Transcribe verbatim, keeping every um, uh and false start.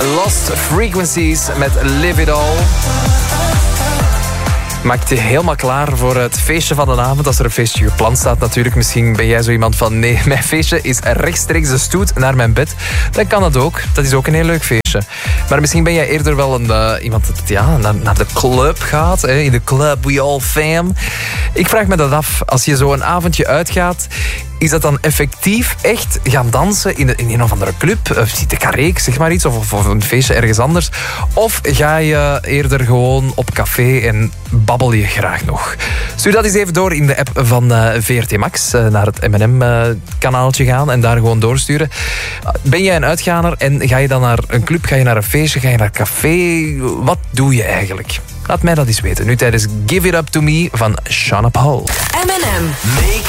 Lost Frequencies met Live It All. Maak je helemaal klaar voor het feestje van de avond. Als er een feestje gepland staat natuurlijk. Misschien ben jij zo iemand van... nee, mijn feestje is rechtstreeks de stoet naar mijn bed. Dan kan dat ook. Dat is ook een heel leuk feestje. Maar misschien ben jij eerder wel een, uh, iemand dat ja, naar, naar de club gaat. Hè? In de club we all fam. Ik vraag me dat af. Als je zo een avondje uitgaat... is dat dan effectief echt gaan dansen in, de, in een of andere club? Of zit de Carré, zeg maar iets. Of, of, of een feestje ergens anders. Of ga je eerder gewoon op café en babbel je graag nog? Stuur dat eens even door in de app van uh, V R T Max. Uh, naar het M en M-kanaaltje uh, gaan en daar gewoon doorsturen. Ben jij een uitganer en ga je dan naar een club? Ga je naar een feestje? Ga je naar een café? Wat doe je eigenlijk? Laat mij dat eens weten. Nu tijdens Give It Up To Me van Sean Paul. M en M. Make